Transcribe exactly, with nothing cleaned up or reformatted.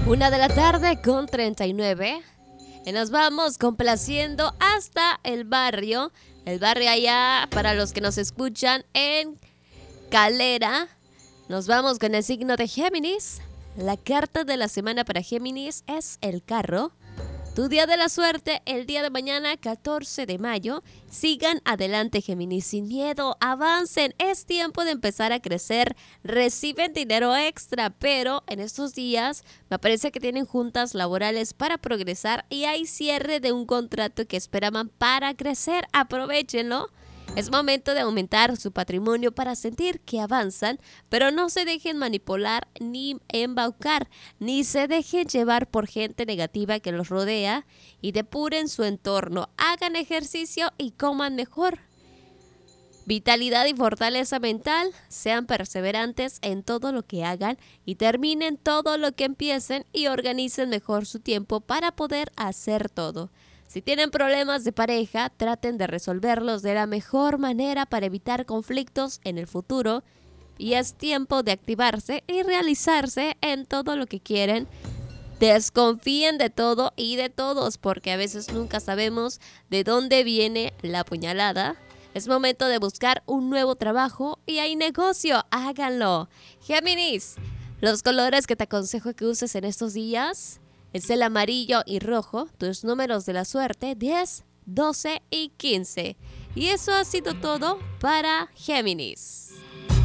Una de la tarde con treinta y nueve. Y nos vamos complaciendo hasta el barrio. El barrio allá, para los que nos escuchan en Calera. Nos vamos con el signo de Géminis. La carta de la semana para Géminis es el carro. Tu día de la suerte, el día de mañana, catorce de mayo. Sigan adelante, Géminis, sin miedo, avancen. Es tiempo de empezar a crecer. Reciben dinero extra, pero en estos días me parece que tienen juntas laborales para progresar y hay cierre de un contrato que esperaban para crecer. Aprovéchenlo. Es momento de aumentar su patrimonio para sentir que avanzan, pero no se dejen manipular ni embaucar, ni se dejen llevar por gente negativa que los rodea y depuren su entorno. Hagan ejercicio y coman mejor. Vitalidad y fortaleza mental, sean perseverantes en todo lo que hagan y terminen todo lo que empiecen y organicen mejor su tiempo para poder hacer todo. Si tienen problemas de pareja, traten de resolverlos de la mejor manera para evitar conflictos en el futuro. Y es tiempo de activarse y realizarse en todo lo que quieren. Desconfíen de todo y de todos, porque a veces nunca sabemos de dónde viene la puñalada. Es momento de buscar un nuevo trabajo y hay negocio, háganlo. Géminis, los colores que te aconsejo que uses en estos días es el amarillo y rojo. Tus números de la suerte, diez, doce y quince. Y eso ha sido todo para Géminis.